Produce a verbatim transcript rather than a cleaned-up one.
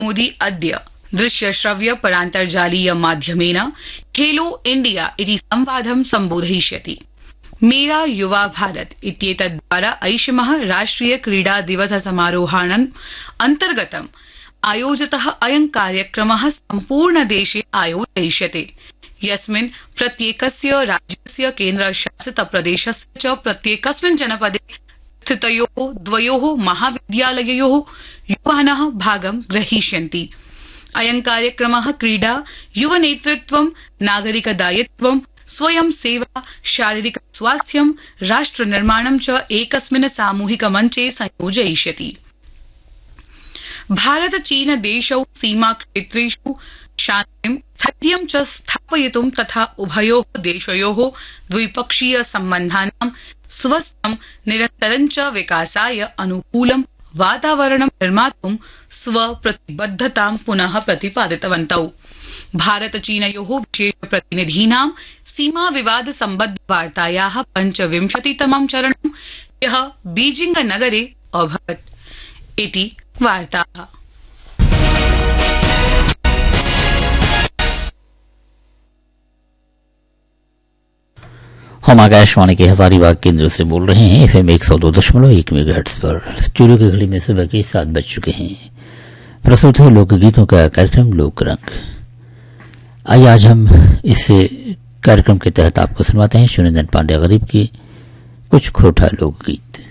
मोदी अद्य दृश्य श्रव्य परान्तर्जालीय माध्यमेन खेलो इंडिया इति संवादं सम्बोधयिष्यति। मेरा युवा भारत इत्येतद्द्वारा ऐषमः राष्ट्रिय क्रीडा दिवस समारोहाणाम् अन्तर्गतम् आयोजितः अयं कार्यक्रमः सम्पूर्ण देशे आयोजयिष्यते, यस्मिन् प्रत्येकस्य राज्यस्य केन्द्रशासित प्रदेशस्य च प्रत्येकस्मिन् जनपदे स्थितयोः द्वयोः महाविद्यालययोः युवानः भागं ग्रहीष्यन्ति। अयं कार्यक्रमः क्रीडा, युवनेतृत्वं, नागरिकदायित्वं, स्वयं सेवा, शारीरिक स्वास्थ्यं, राष्ट्रनिर्माणं च एकस्मिन् सामूहिक मञ्चे संयोजयिष्यति। भारत चीन देशौ सीमा क्षेत्रेषु शान्तिं, स्थैर्यं च स्थापयितुं तथा उभयोः देशयोः द्विपक्षीय सम्बन्धानां स्वस्थं निरन्तरं च विकासाय अनुकूलं वातावरणं निर्मातुं स्वप्रतिबद्धतां पुनः प्रतिपादितवन्तौ। भारत चीनयोः विशेष प्रतिनिधीनां सीमा विवाद सम्बद्ध वार्तायाः पञ्चविंशतितमं चरणं ह्यः बीजिंग नगरे अभवत् इति वार्ताः। हम आकाशवाणी के हजारीबाग केंद्र से बोल रहे हैं एफएम एक सौ दो दशमलव एक मेगाहर्ट्ज पर। स्टूडियो की घड़ी में सुबह के सात बज चुके हैं। प्रस्तुत है लोकगीतों का कार्यक्रम लोकरंग। आइए आज हम इस कार्यक्रम के तहत आपको सुनवाते हैं सुरेंद्र पांड्या गरीब की कुछ खोटा लोकगीत।